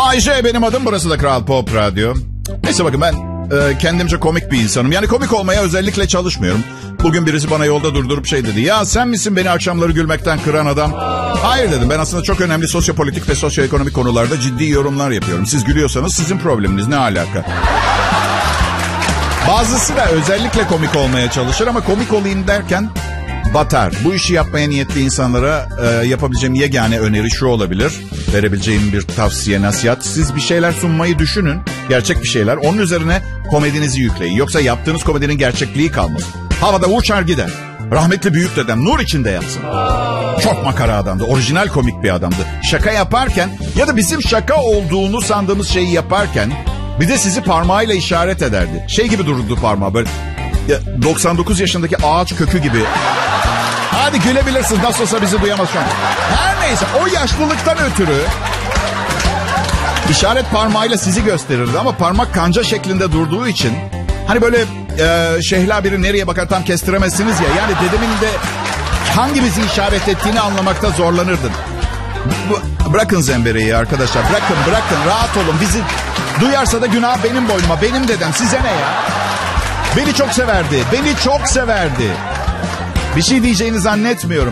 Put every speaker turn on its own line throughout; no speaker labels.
Bayce benim adım, burası da Kral Pop Radyo. Neyse bakın, ben kendimce komik bir insanım. Yani komik olmaya özellikle çalışmıyorum. Bugün birisi bana yolda durdurup şey dedi. Ya sen misin beni akşamları gülmekten kıran adam? Hayır dedim, ben aslında çok önemli sosyopolitik ve sosyoekonomik konularda ciddi yorumlar yapıyorum. Siz gülüyorsanız sizin probleminiz, ne alaka? Bazısı da özellikle komik olmaya çalışır ama komik olayım derken batar. Bu işi yapmaya niyetli insanlara yapabileceğim yegane öneri şu olabilir. Verebileceğim bir tavsiye, nasihat. Siz bir şeyler sunmayı düşünün. Gerçek bir şeyler. Onun üzerine komedinizi yükleyin. Yoksa yaptığınız komedinin gerçekliği kalmaz. Havada uçar gider. Rahmetli büyük dedem nur içinde yatsın. Çok makara adamdı. Orijinal komik bir adamdı. Şaka yaparken ya da bizim şaka olduğunu sandığımız şeyi yaparken bir de sizi parmağıyla işaret ederdi. Şey gibi dururdu parmağı böyle. 99 yaşındaki ağaç kökü gibi. Hadi gülebilirsiniz, nasıl olsa bizi duyamaz şu an. Her neyse, o yaşlılıktan ötürü işaret parmağıyla sizi gösterirdi ama parmak kanca şeklinde durduğu için hani böyle şehla biri nereye bakar tam kestiremezsiniz ya. Yani dedemin de hangimizi işaret ettiğini anlamakta zorlanırdın. Bırakın zembereyi arkadaşlar, bırakın rahat olun. Bizi duyarsa da günah benim boynuma, benim dedem, size ne ya? Beni çok severdi. Bir şey diyeceğini zannetmiyorum.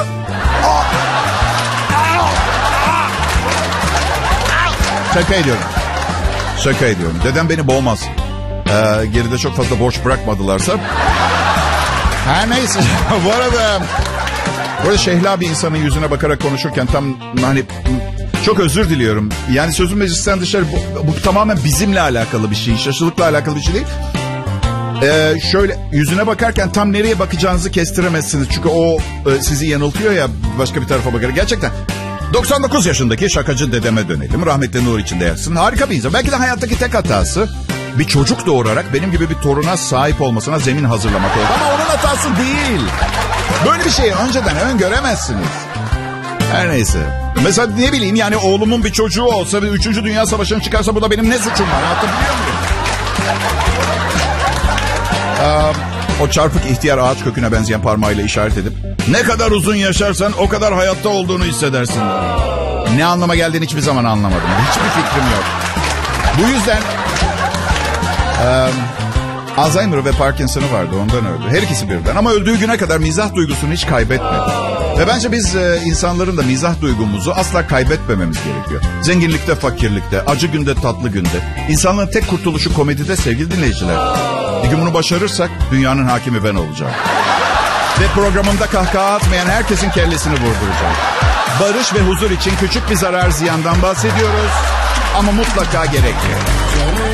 Şaka ediyorum. Dedem beni boğmaz. Geride çok fazla borç bırakmadılarsa. Her neyse. Bu arada şehla bir insanın yüzüne bakarak konuşurken tam hani çok özür diliyorum. Yani sözün meclisten dışarı bu tamamen bizimle alakalı bir şey. Şaşılıkla alakalı bir şey değil. Şöyle yüzüne bakarken tam nereye bakacağınızı kestiremezsiniz. Çünkü o sizi yanıltıyor ya başka bir tarafa bakarak. Gerçekten 99 yaşındaki şakacı dedeme dönelim. Rahmetli nur içinde yatsın. Harika bir insan. Belki de hayattaki tek hatası bir çocuk doğurarak benim gibi bir toruna sahip olmasına zemin hazırlamak oldu. Ama onun hatası değil. Böyle bir şeyi önceden öngöremezsiniz. Her neyse. Mesela ne bileyim, yani oğlumun bir çocuğu olsa ve 3. Dünya Savaşı'na çıkarsa bu da benim ne suçum var? Hatırlıyor muyum? O çarpık ihtiyar ağaç köküne benzeyen parmağıyla işaret edip ne kadar uzun yaşarsan o kadar hayatta olduğunu hissedersin. Ne anlama geldiğini hiçbir zaman anlamadım. Hiçbir fikrim yok. Bu yüzden Alzheimer ve Parkinson'u vardı, ondan öldü. Her ikisi birden ama öldüğü güne kadar mizah duygusunu hiç kaybetmedi. Ve bence biz insanların da mizah duygumuzu asla kaybetmememiz gerekiyor. Zenginlikte, fakirlikte, acı günde, tatlı günde. İnsanlığın tek kurtuluşu komedide sevgili dinleyiciler. Bir gün bunu başarırsak dünyanın hakimi ben olacağım. Ve programımda kahkaha atmayan herkesin kellesini vurduracağım. Barış ve huzur için küçük bir zarar ziyandan bahsediyoruz. Ama mutlaka gerekli.